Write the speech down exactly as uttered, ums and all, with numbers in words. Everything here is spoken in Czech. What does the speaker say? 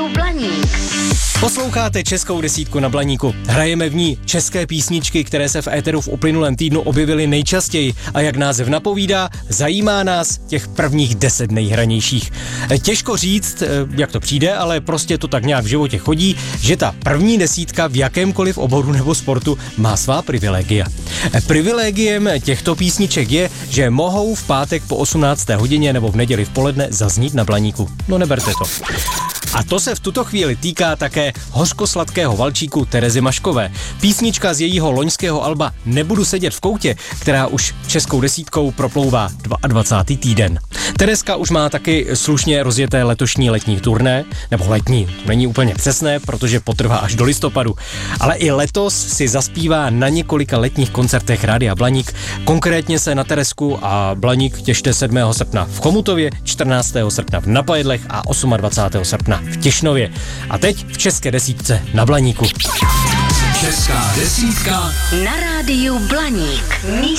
rádiu Blaník. Posloucháte Českou desítku na Blaníku. Hrajeme v ní české písničky, které se v éteru v uplynulém týdnu objevily nejčastěji a jak název napovídá, zajímá nás těch prvních deset nejhranějších. Těžko říct, jak to přijde, ale prostě to tak nějak v životě chodí, že ta první desítka v jakémkoliv oboru nebo sportu má svá privilegia. Privilegiem těchto písniček je, že mohou v pátek po osmnácté hodině nebo v neděli v poledne zaznít na Blaníku. No neberte to. A to se v tuto chvíli týká také hořkosladkého valčíku Terezy Maškové. Písnička z jejího loňského alba Nebudu sedět v koutě, která už českou desítkou proplouvá dvacátý druhý týden. Tereska už má taky slušně rozjeté letošní letní turné, nebo letní, to není úplně přesné, protože potrvá až do listopadu. Ale i letos si zaspívá na několika letních koncertech Rádia Blaník. Konkrétně se na Teresku a Blaník těšte sedmého srpna v Chomutově, čtrnáctého srpna v Napajedlech a dvacátého osmého srpna v Těšnově. A teď v české desítce na Blaníku. Česká desítka na rádiu Blaník.